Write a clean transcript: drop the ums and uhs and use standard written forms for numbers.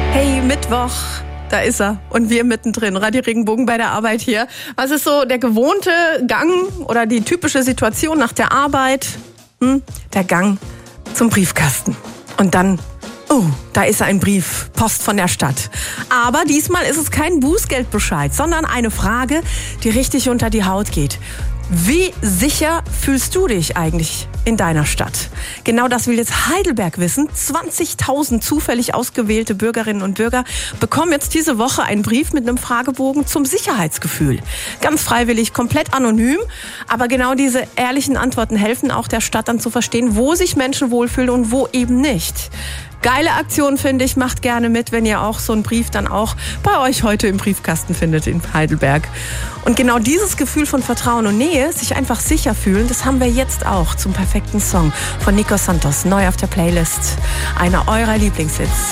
Hey, Mittwoch, da ist er. Und wir mittendrin. Radio Regenbogen bei der Arbeit hier. Was ist so der gewohnte Gang oder die typische Situation nach der Arbeit? Der Gang zum Briefkasten. Und dann, da ist ein Brief, Post von der Stadt. Aber diesmal ist es kein Bußgeldbescheid, sondern eine Frage, die richtig unter die Haut geht. Wie sicher fühlst du dich eigentlich in deiner Stadt? Genau das will jetzt Heidelberg wissen. 20.000 zufällig ausgewählte Bürgerinnen und Bürger bekommen jetzt diese Woche einen Brief mit einem Fragebogen zum Sicherheitsgefühl. Ganz freiwillig, komplett anonym. Aber genau diese ehrlichen Antworten helfen auch der Stadt dann zu verstehen, wo sich Menschen wohlfühlen und wo eben nicht. Geile Aktion, finde ich. Macht gerne mit, wenn ihr auch so einen Brief dann auch bei euch heute im Briefkasten findet in Heidelberg. Und genau dieses Gefühl von Vertrauen und Nähe, sich einfach sicher fühlen, das haben wir jetzt auch zum perfekten Song von Nico Santos. Neu auf der Playlist. Einer eurer Lieblingshits.